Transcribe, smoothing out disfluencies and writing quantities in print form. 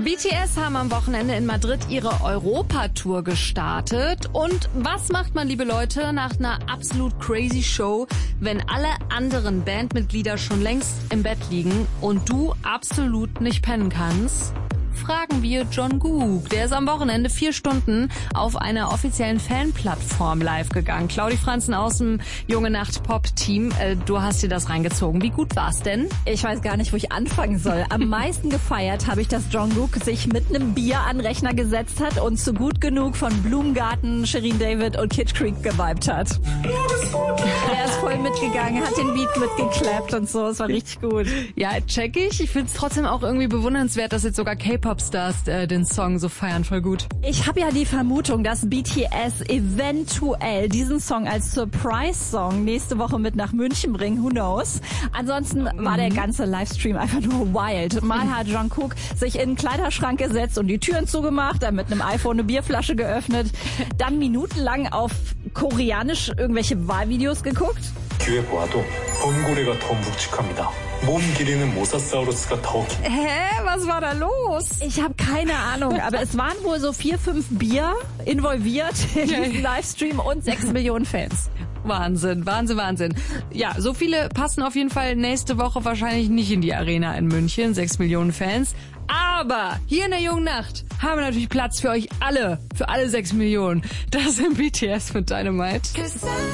BTS haben am Wochenende in Madrid ihre Europatour gestartet. Und was macht man, liebe Leute, nach einer absolut crazy Show, wenn alle anderen Bandmitglieder schon längst im Bett liegen und du absolut nicht pennen kannst? Fragen wir Jungkook. Der ist am Wochenende 4 Stunden auf einer offiziellen Fanplattform live gegangen. Claudi Franzen aus dem Junge Nacht Pop-Team, du hast dir das reingezogen. Wie gut war's denn? Ich weiß gar nicht, wo ich anfangen soll. Am meisten gefeiert habe ich, dass Jungkook sich mit einem Bier an den Rechner gesetzt hat und zu Gut Genug von Blumengarten, Shirin David und Kid Creek geweibt hat. Er ist voll mitgegangen, hat den Beat mitgeklappt und so. Es war richtig gut. Ja, check ich. Ich find's trotzdem auch irgendwie bewundernswert, dass jetzt sogar K-Pop-Stars den Song so feiern. Voll gut. Ich habe ja die Vermutung, dass BTS eventuell diesen Song als Surprise-Song nächste Woche mit nach München bringen. Who knows? Ansonsten war der ganze Livestream einfach nur wild. Mal hat Jungkook sich in einen Kleiderschrank gesetzt und die Türen zugemacht, dann mit einem iPhone eine Bierflasche geöffnet, dann minutenlang auf Koreanisch irgendwelche Wahlvideos geguckt. 뒤에 보아도 범고래가 더 묵직합니다. 몸 길이는 모사사우루스가 더 긴. Hä? Was war da los? Ich habe keine Ahnung, aber es waren wohl so 4, 5 Bier involviert in diesem Livestream und 6 Millionen Fans. Wahnsinn, Wahnsinn, Wahnsinn. Ja, so viele passen auf jeden Fall nächste Woche wahrscheinlich nicht in die Arena in München. 6 Millionen Fans. Aber hier in der Jungen Nacht haben wir natürlich Platz für euch alle. Für alle 6 Millionen. Das sind BTS mit Dynamite.